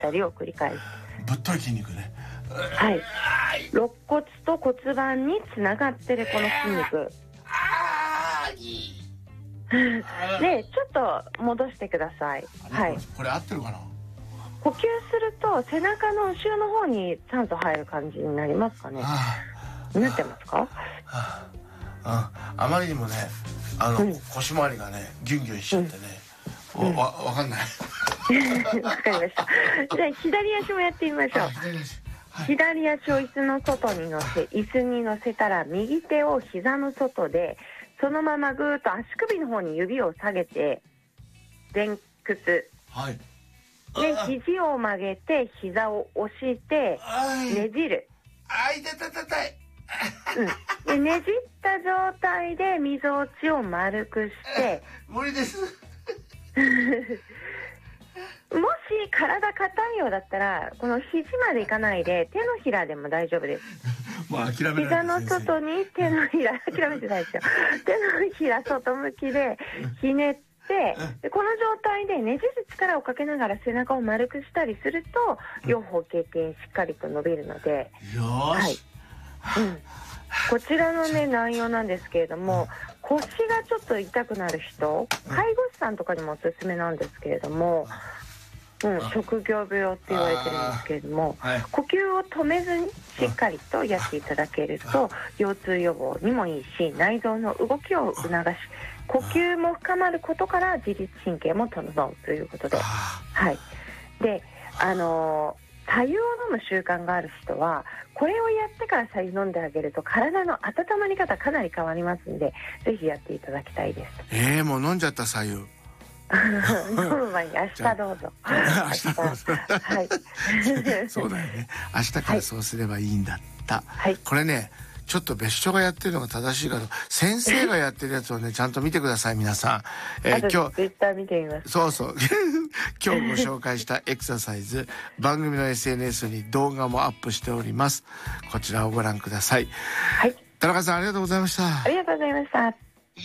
ったりを繰り返す。 ぶっとい筋肉ね。 はい。肋骨と骨盤につながってるこの筋肉。で、ちょっと戻してください。はい。 これ合ってるかな？ 呼吸すると背中の後ろの方にちゃんと入る感じになりますかね。なってますか？ あまりにもね、腰回りがねギュンギュンしちゃってね、わかんない。 わかりました。じゃあ左足もやってみましょう。左足を椅子の外に乗せ、椅子に乗せたら右手を膝の外で、そのままぐーっと足首の方に指を下げて前屈。はい。で、肘を曲げて膝を押してねじる。で、ねじった状態でみぞおちを丸くして無理です。 もし体硬いようだったらこの肘までいかないで手のひらでも大丈夫です。 もう諦め膝の外に手のひら諦めてないですよ。手のひら外向きでひねってでこの状態でねじる力をかけながら背中を丸くしたりすると両方経験しっかりと伸びるので、はい、こちらのね内容なんですけれども、腰がちょっと痛くなる人、介護士さんとかにもおすすめなんですけれども、職業病って言われてるんですけれども、呼吸を止めずにしっかりとやっていただけると腰痛予防にもいいし、内臓の動きを促し呼吸も深まることから自律神経も整うということで、はい。で、白湯を飲む習慣がある人はこれをやってから白湯飲んであげると体の温まり方かなり変わりますんで、ぜひやっていただきたいです。 もう飲んじゃった白湯。 飲む前に明日どうぞ。 明日どうぞ。 はい。 そうだよね。明日からそうすればいいんだった。 はい。 これね、ちょっと別所がやってるのが正しいかと、先生がやってるやつをねちゃんと見てください皆さん。 今日ツイッター見てみます。 そうそう。今日ご紹介したエクササイズ、番組の SNS に動画もアップしております。こちらをご覧ください。 はい。 田中さんありがとうございました。 ありがとうございました。